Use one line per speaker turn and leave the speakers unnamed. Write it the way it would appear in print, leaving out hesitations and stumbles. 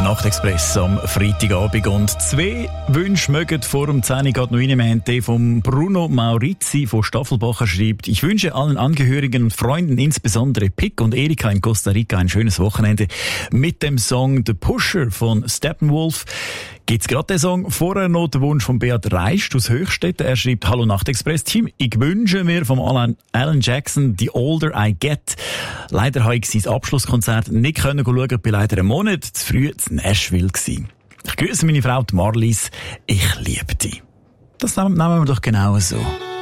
Nachtexpress am Freitagabend. Und 2 Wünsche mögen vor dem 10 Uhr noch rein. Wir haben den von Bruno Maurizi von Staffelbacher schreibt: Ich wünsche allen Angehörigen und Freunden, insbesondere Pick und Erika in Costa Rica, ein schönes Wochenende mit dem Song The Pusher von Steppenwolf. Gibt's gerade den Song? Vorher noch der Wunsch von Beat Reist aus Höchstädten. Er schreibt: Hallo Nachtexpress-Team, ich wünsche mir vom Alan Jackson The Older I Get. Leider habe ich sein Abschlusskonzert nicht schauen können. Ich war leider einen Monat zu früh in Nashville gewesen. Ich grüße meine Frau, die Marlies. Ich liebe dich. Das nehmen wir doch genau so.